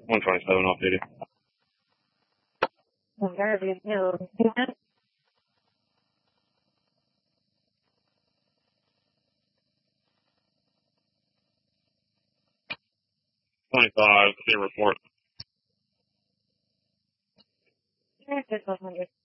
127 off duty. Guardian Hill. 25, clear report. 100.